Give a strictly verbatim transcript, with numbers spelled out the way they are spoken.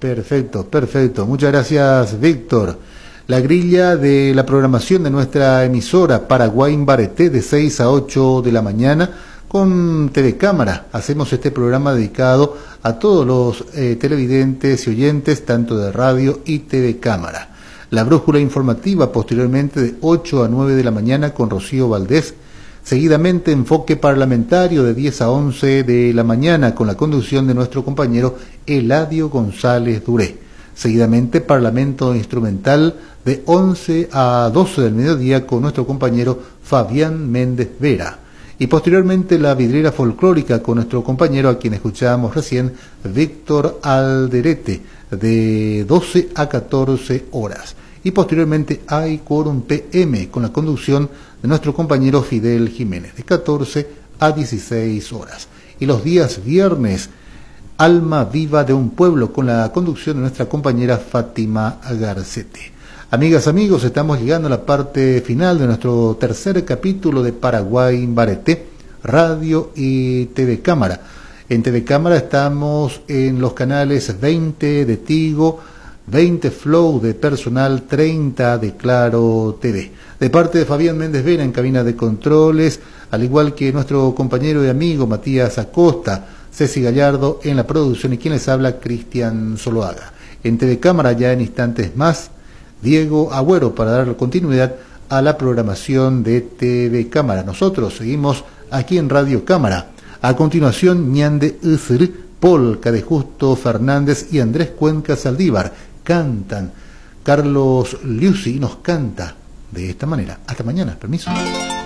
Perfecto, perfecto. Muchas gracias, Víctor. La grilla de la programación de nuestra emisora Paraguay Bareté de seis a ocho de la mañana con T V Cámara. Hacemos este programa dedicado a todos los eh, televidentes y oyentes, tanto de radio y T V Cámara. La brújula informativa posteriormente de ocho a nueve de la mañana con Rocío Valdés. Seguidamente enfoque parlamentario de diez a once de la mañana con la conducción de nuestro compañero Eladio González Duré. Seguidamente Parlamento Instrumental de once a doce del mediodía con nuestro compañero Fabián Méndez Vera. Y posteriormente la vidriera folclórica con nuestro compañero, a quien escuchábamos recién, Víctor Alderete, de doce a catorce horas. Y posteriormente hay Quórum P M con la conducción de nuestro compañero Fidel Jiménez, de catorce a dieciséis horas. Y los días viernes, Alma Viva de un Pueblo, con la conducción de nuestra compañera Fátima Garcete. Amigas, amigos, estamos llegando a la parte final de nuestro tercer capítulo de Paraguay Bareté, Radio y T V Cámara. En T V Cámara estamos en los canales veinte de Tigo, veinte Flow de Personal, treinta de Claro T V. De parte de Fabián Méndez Vera en cabina de controles, al igual que nuestro compañero y amigo Matías Acosta, Ceci Gallardo en la producción y quien les habla, Cristian Zoloaga. En T V Cámara ya en instantes más, Diego Agüero para dar continuidad a la programación de T V Cámara. Nosotros seguimos aquí en Radio Cámara. A continuación, Ñande Usr, polca de Justo Fernández y Andrés Cuenca Saldívar cantan. Carlos Liuzzi nos canta de esta manera. Hasta mañana, permiso.